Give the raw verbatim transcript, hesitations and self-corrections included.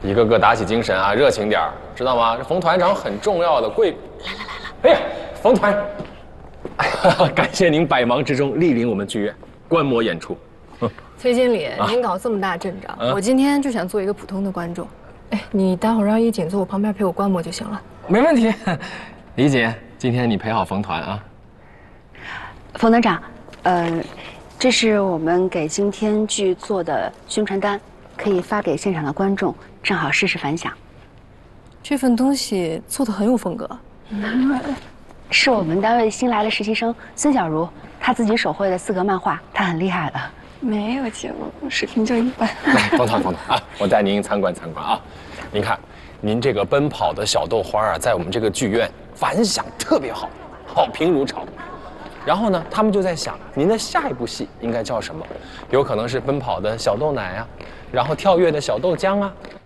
一个个打起精神啊，热情点儿，知道吗？这冯团长很重要的贵。来来来来，哎呀，冯团，哎呀，感谢您百忙之中莅临我们剧院观摩演出。 崔经理，您搞这么大阵仗，我今天就想做一个普通的观众。哎，你待会儿让一景坐我旁边陪我观摩就行了。 没问题，李姐，今天你陪好冯团啊。 冯团长，呃，这是我们给今天剧做的宣传单，可以发给现场的观众，正好试试反响。 这份东西做的很有风格。 是我们单位新来的实习生孙小茹，她自己手绘的四格漫画，她很厉害的。 没有见过，水平就一般。 来，冯团，冯团啊，我带您参观参观啊。您看，您这个奔跑的小豆花啊，在我们这个剧院反响特别好，好评如潮。然后呢，他们就在想，您的下一部戏应该叫什么？有可能是奔跑的小豆奶啊，然后跳跃的小豆浆啊，